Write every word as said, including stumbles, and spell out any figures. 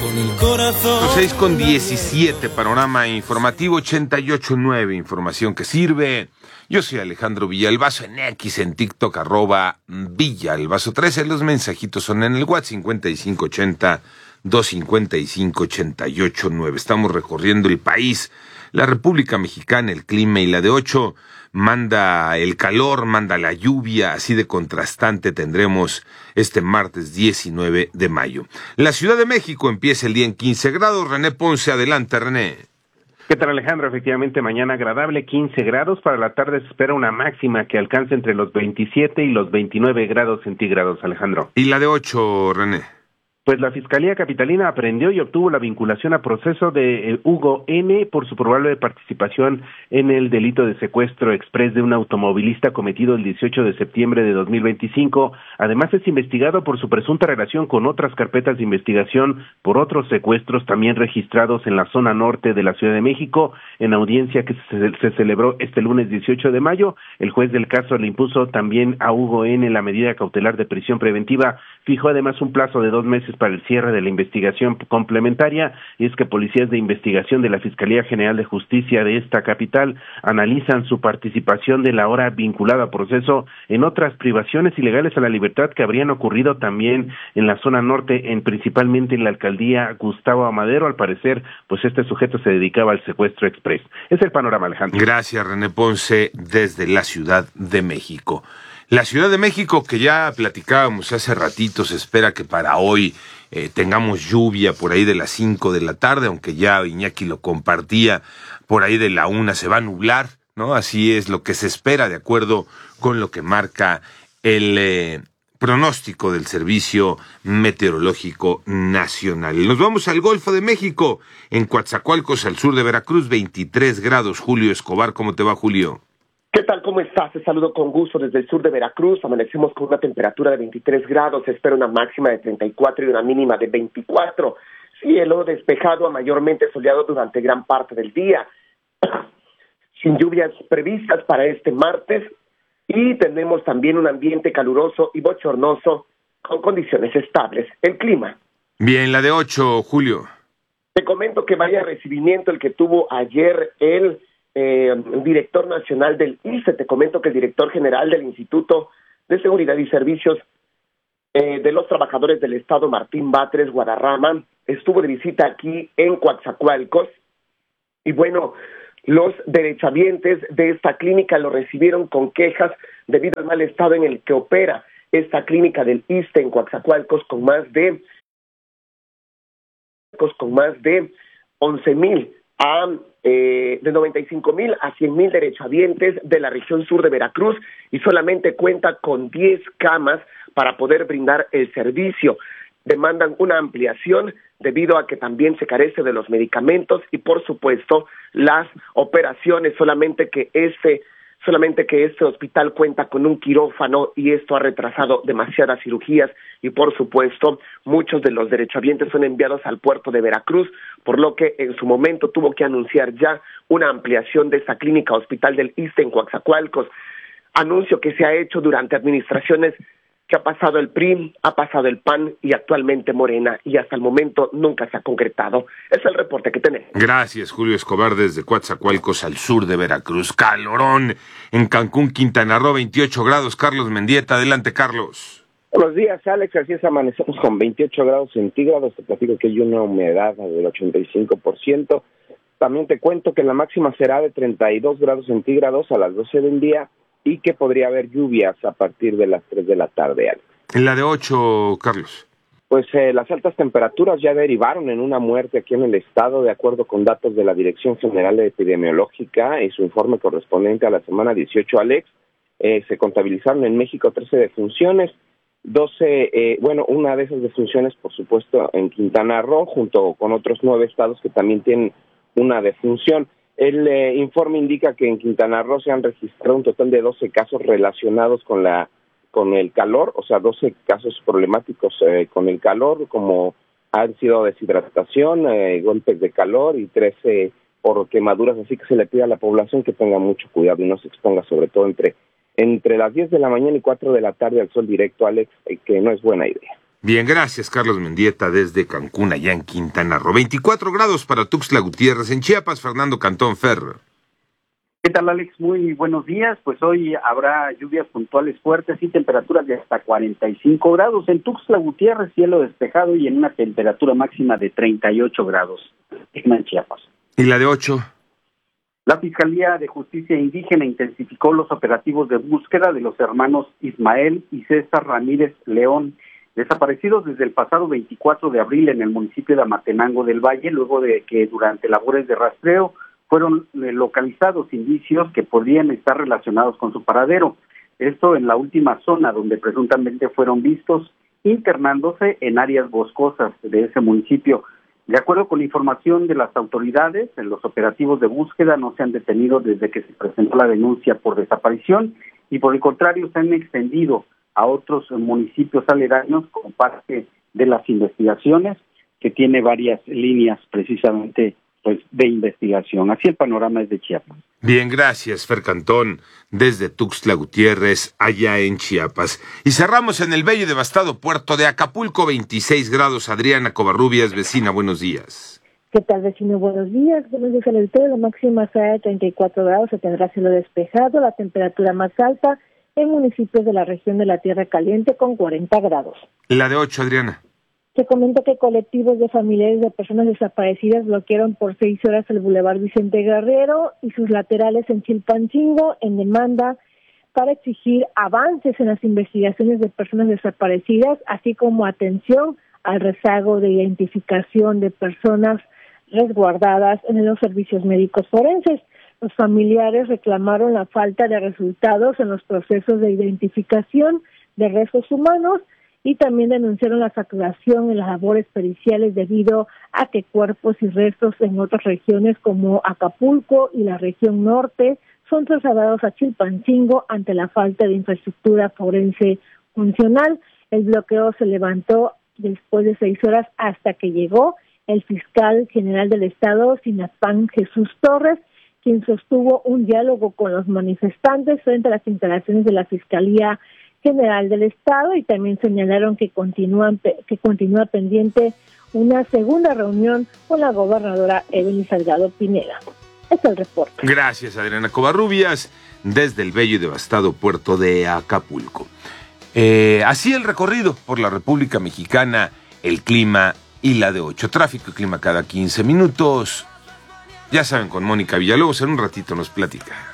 con el corazón. seis con diecisiete, panorama informativo ochenta y ocho punto nueve, información que sirve. Yo soy Alejandro Villalbazo, en X, en TikTok, arroba Villalbazo trece. Los mensajitos son en el WhatsApp cincuenta y cinco ochenta, doscientos cincuenta y cinco, ochenta y ocho nueve. Estamos recorriendo el país, la República Mexicana, el clima, y la de ocho manda el calor, manda la lluvia, así de contrastante tendremos este martes diecinueve de mayo. La Ciudad de México empieza el día en quince grados. René Ponce, adelante, René. ¿Qué tal, Alejandro? Efectivamente, mañana agradable, quince grados. Para la tarde se espera una máxima que alcance entre los veintisiete y los veintinueve grados centígrados, Alejandro. ¿Y la de ocho, René? Pues la Fiscalía Capitalina aprendió y obtuvo la vinculación a proceso de eh, Hugo N. por su probable participación en el delito de secuestro exprés de un automovilista cometido el dieciocho de septiembre de dos mil veinticinco. Además, es investigado por su presunta relación con otras carpetas de investigación por otros secuestros también registrados en la zona norte de la Ciudad de México. En audiencia que se, se celebró este lunes dieciocho de mayo, el juez del caso le impuso también a Hugo N. la medida cautelar de prisión preventiva. Fijó además un plazo de dos meses para el cierre de la investigación complementaria, y es que policías de investigación de la Fiscalía General de Justicia de esta capital analizan su participación de la ahora vinculada a proceso en otras privaciones ilegales a la libertad que habrían ocurrido también en la zona norte, en principalmente en la alcaldía Gustavo Amadero. Al parecer, pues este sujeto se dedicaba al secuestro express. Es el panorama, Alejandro. Gracias, René Ponce, desde la Ciudad de México. La Ciudad de México, que ya platicábamos hace ratito, se espera que para hoy eh, tengamos lluvia por ahí de las cinco de la tarde, aunque ya Iñaki lo compartía, por ahí de la una se va a nublar, ¿no? Así es lo que se espera, de acuerdo con lo que marca el eh, pronóstico del Servicio Meteorológico Nacional. Nos vamos al Golfo de México, en Coatzacoalcos, al sur de Veracruz, veintitrés grados. Julio Escobar, ¿cómo te va, Julio? ¿Qué tal? ¿Cómo estás? Te saludo con gusto desde el sur de Veracruz. Amanecemos con una temperatura de veintitrés grados, se espera una máxima de treinta y cuatro y una mínima de veinticuatro. Cielo despejado a mayormente soleado durante gran parte del día, sin lluvias previstas para este martes, y tenemos también un ambiente caluroso y bochornoso con condiciones estables. El clima. Bien, la de ocho, Julio. Te comento que vaya recibimiento el que tuvo ayer el Eh, director nacional del I C E. Te comento que el director general del Instituto de Seguridad y Servicios eh, de los Trabajadores del Estado, Martín Batres Guadarrama, estuvo de visita aquí en Coatzacoalcos, y bueno, los derechohabientes de esta clínica lo recibieron con quejas debido al mal estado en el que opera esta clínica del I C E en Coatzacoalcos, con más de con más de once mil a eh, de noventa y cinco mil a cien mil derechohabientes de la región sur de Veracruz, y solamente cuenta con diez camas para poder brindar el servicio. Demandan una ampliación debido a que también se carece de los medicamentos y, por supuesto, las operaciones, solamente que este solamente que este hospital cuenta con un quirófano, y esto ha retrasado demasiadas cirugías, y por supuesto muchos de los derechohabientes son enviados al puerto de Veracruz, por lo que en su momento tuvo que anunciar ya una ampliación de esta clínica hospital del I C E en Coatzacoalcos, anuncio que se ha hecho durante administraciones que ha pasado el P R I, ha pasado el P A N y actualmente Morena, y hasta el momento nunca se ha concretado. Es el reporte que tenemos. Gracias, Julio Escobar, desde Coatzacoalcos, al sur de Veracruz. Calorón en Cancún, Quintana Roo, veintiocho grados. Carlos Mendieta, adelante, Carlos. Buenos días, Alex. Así es, amanecemos con veintiocho grados centígrados. Te platico que hay una humedad del ochenta y cinco por ciento. También te cuento que la máxima será de treinta y dos grados centígrados a las doce del día, y que podría haber lluvias a partir de las tres de la tarde, Alex. En la de ocho, Carlos. Pues eh, las altas temperaturas ya derivaron en una muerte aquí en el estado, de acuerdo con datos de la Dirección General Epidemiológica y su informe correspondiente a la semana dieciocho, Alex. Eh, se contabilizaron en México trece defunciones, doce, eh, bueno, una de esas defunciones, por supuesto, en Quintana Roo, junto con otros nueve estados que también tienen una defunción. El eh, informe indica que en Quintana Roo se han registrado un total de doce casos relacionados con la con el calor, o sea, doce casos problemáticos eh, con el calor, como han sido deshidratación, eh, golpes de calor, y trece por quemaduras, así que se le pide a la población que tenga mucho cuidado y no se exponga, sobre todo entre entre las diez de la mañana y cuatro de la tarde, al sol directo, Alex, eh, que no es buena idea. Bien, gracias, Carlos Mendieta, desde Cancún, allá en Quintana Roo. veinticuatro grados para Tuxtla Gutiérrez. En Chiapas, Fernando Cantón Ferro. ¿Qué tal, Alex? Muy buenos días. Pues hoy habrá lluvias puntuales fuertes y temperaturas de hasta cuarenta y cinco grados. En Tuxtla Gutiérrez, cielo despejado y en una temperatura máxima de treinta y ocho grados. En Chiapas. ¿Y la de ocho? La Fiscalía de Justicia Indígena intensificó los operativos de búsqueda de los hermanos Ismael y César Ramírez León, desaparecidos desde el pasado veinticuatro de abril en el municipio de Amatenango del Valle, luego de que durante labores de rastreo fueron localizados indicios que podrían estar relacionados con su paradero. Esto en la última zona donde presuntamente fueron vistos internándose en áreas boscosas de ese municipio. De acuerdo con la información de las autoridades, en los operativos de búsqueda no se han detenido desde que se presentó la denuncia por desaparición y por el contrario se han extendido a otros municipios aledaños como parte de las investigaciones, que tiene varias líneas precisamente pues de investigación. Así el panorama es de Chiapas. Bien, gracias, Fer Cantón, desde Tuxtla Gutiérrez, allá en Chiapas. Y cerramos en el bello y devastado puerto de Acapulco, veintiséis grados. Adriana Covarrubias, vecina, buenos días. ¿Qué tal, vecino? Buenos días. Buenos días al auditorio. La máxima será de treinta y cuatro grados, se tendrá cielo despejado, la temperatura más alta en municipios de la región de la Tierra Caliente con cuarenta grados. La de ocho, Adriana. Se comenta que colectivos de familiares de personas desaparecidas bloquearon por seis horas el Boulevard Vicente Guerrero y sus laterales en Chilpancingo en demanda para exigir avances en las investigaciones de personas desaparecidas, así como atención al rezago de identificación de personas resguardadas en los servicios médicos forenses. Los familiares reclamaron la falta de resultados en los procesos de identificación de restos humanos y también denunciaron la saturación en las labores periciales debido a que cuerpos y restos en otras regiones como Acapulco y la región norte son trasladados a Chilpancingo ante la falta de infraestructura forense funcional. El bloqueo se levantó después de seis horas hasta que llegó el fiscal general del estado, Sinapán Jesús Torres, quien sostuvo un diálogo con los manifestantes frente a las instalaciones de la Fiscalía General del Estado y también señalaron que continúan que continúa pendiente una segunda reunión con la gobernadora Evelyn Salgado Pineda. Es el reporte. Gracias, Adriana Covarrubias, desde el bello y devastado puerto de Acapulco. Eh, así el recorrido por la República Mexicana, el clima y la de ocho. Tráfico y clima cada quince minutos. Ya saben, con Mónica Villalobos, en un ratito nos platica.